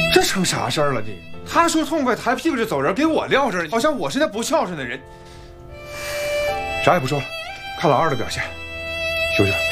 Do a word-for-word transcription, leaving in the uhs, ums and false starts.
这成啥事儿了？你他说痛快，抬屁股就走人，给我撂这儿，好像我是那不孝顺的人。啥也不说了，看老二的表现，休息吧。